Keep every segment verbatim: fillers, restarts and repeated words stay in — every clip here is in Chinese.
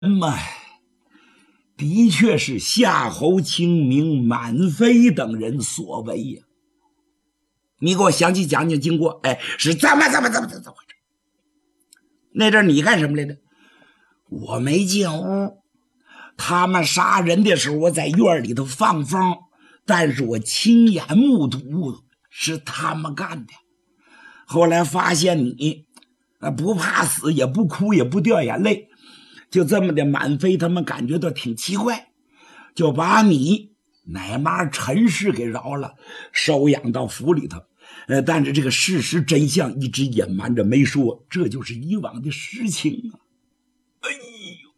嘛，的确是夏侯清明、满妃等人所为呀。你给我详细讲讲经过。哎，是怎么怎么怎么怎么回事？那阵你干什么来着？我没进屋，他们杀人的时候我在院里头放风，但是我亲眼目睹是他们干的。后来发现你不怕死，也不哭，也不掉眼泪，就这么的，满妃他们感觉到挺奇怪，就把你奶妈陈氏给饶了，收养到府里头。呃，但是这个事实真相一直隐瞒着没说，这就是以往的实情啊。哎呦，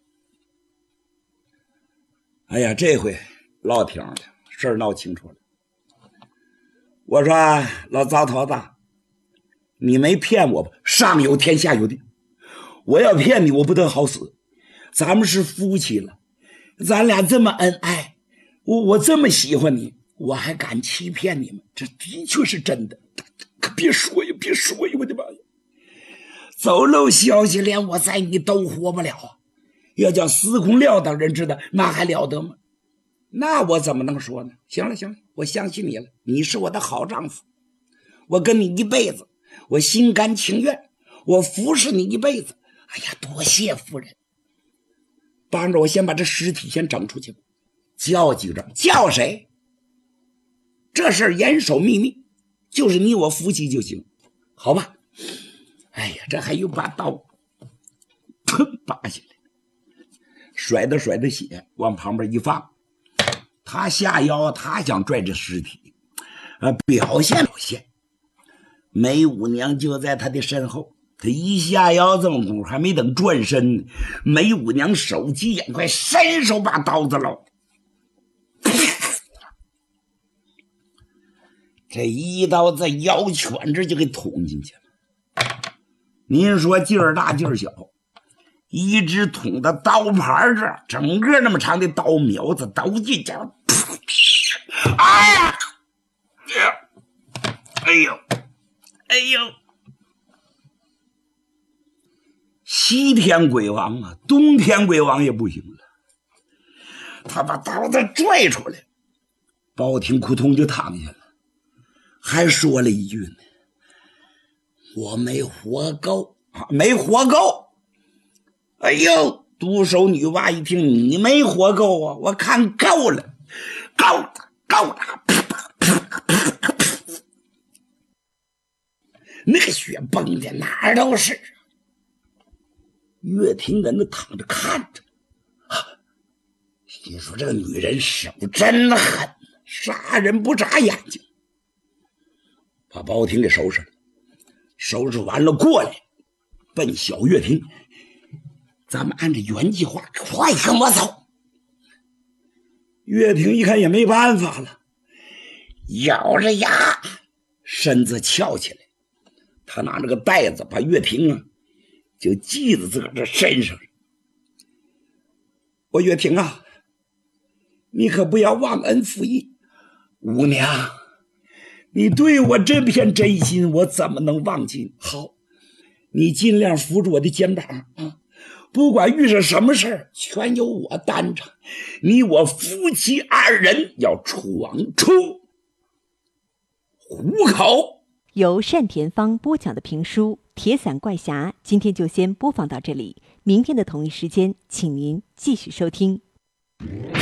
哎呀，这回落挺了，事儿闹清楚了。我说老糟头子，你没骗我吧？上有天下有地，我要骗你我不得好死。咱们是夫妻了，咱俩这么恩爱，我我这么喜欢你，我还敢欺骗你们？这的确是真的。可别说呀，别说呀，我的妈呀！走漏消息连我在你都活不了，要叫司空廖等人知道，那还了得吗？那我怎么能说呢？行了行了，我相信你了，你是我的好丈夫，我跟你一辈子，我心甘情愿，我服侍你一辈子。哎呀，多谢夫人，帮着我先把这尸体先整出去吧。叫几个？叫谁？这事儿严守秘密，就是你我夫妻就行，好吧？哎呀，这还有把刀拔下来，甩的甩的血往旁边一放。他下腰，他想拽着尸体，呃，表现表现。梅五娘就在他的身后，他一下腰这么功夫，还没等转身，梅五娘手疾眼快，伸手把刀子捞。这一刀在腰圈这就给捅进去了。您说劲儿大劲儿小，一直捅到刀盘这儿，整个那么长的刀苗子刀进去，哎呀，哎呦，哎呦，西天鬼王啊，东天鬼王也不行了，他把刀子拽出来，包挺扑通就躺下了。还说了一句呢，我没活够，没活够。哎呦，独手女娲一听你没活够啊，我看够了，够了，够了，那个血崩的哪儿都是。岳庭在那躺着看着，心说这个女人手真狠，杀人不眨眼睛。把包廷给收拾了，收拾完了过来，奔小乐庭，咱们按照原计划，快跟我走。乐庭一看也没办法了，咬着牙，身子翘起来，他拿那个袋子把乐庭啊，就系在自个儿这身上。我乐庭啊，你可不要忘恩负义，五娘。你对我这片真心，我怎么能忘记？好，你尽量扶住我的肩膀啊！不管遇上什么事儿，全由我担着。你我夫妻二人要闯出虎口。 由单田芳播讲的评书《铁伞怪侠》，今天就先播放到这里。明天的同一时间，请您继续收听。